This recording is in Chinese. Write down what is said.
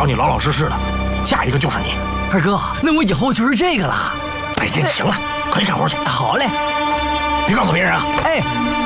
找你老老实实的，下一个就是你。 二哥，那我以后就是这个了。 哎，行了，可以干活去。 好嘞， 别告诉别人啊。 哎。